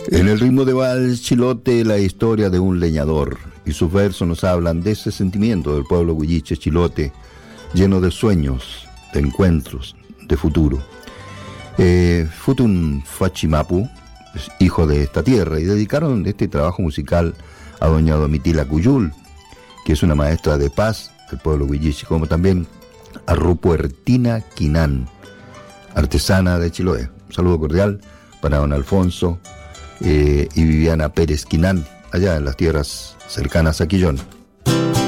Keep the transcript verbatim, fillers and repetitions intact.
En el ritmo de vals chilote, la historia de un leñador, y sus versos nos hablan de ese sentimiento del pueblo huilliche chilote, lleno de sueños, de encuentros, de futuro. Eh, Futun Fachimapu es hijo de esta tierra, y dedicaron este trabajo musical a doña Domitila Cuyul, que es una maestra de paz del pueblo huilliche, como también a Rupuertina Quinán, artesana de Chiloé. Un saludo cordial para don Alfonso eh, y Viviana Pérez Quinán, allá en las tierras cercanas a Quillón.